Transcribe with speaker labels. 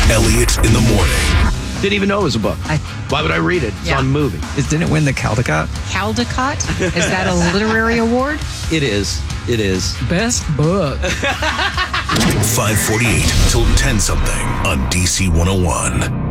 Speaker 1: Elliot in the morning.
Speaker 2: Didn't even know it was a book. Why would I read it? It's on a movie.
Speaker 3: Didn't it win the Caldecott?
Speaker 4: Caldecott? Is that a literary award?
Speaker 2: It is. It is.
Speaker 3: Best book.
Speaker 1: 548 till 10 something on DC 101.